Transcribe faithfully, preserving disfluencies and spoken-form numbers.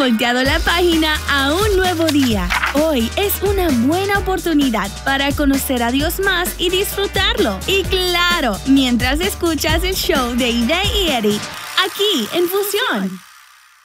volteado la página a un nuevo día. Hoy es una buena oportunidad para conocer a Dios más y disfrutarlo. Y claro, mientras escuchas el show de Ide y Eddie, aquí en Fusión.